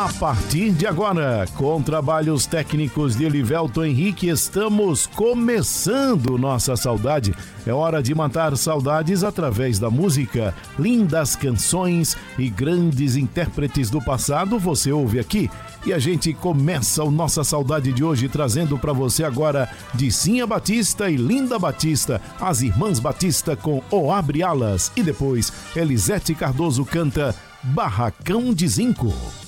partir de agora, com trabalhos técnicos de Elivelton Henrique, estamos começando nossa saudade. É hora de matar saudades através da música. Lindas canções e grandes intérpretes do passado você ouve aqui. E a gente começa o Nossa Saudade de hoje trazendo para você agora Dicinha Batista e Linda Batista, as irmãs Batista com O Abre Alas. E depois Elisete Cardoso canta Barracão de Zinco.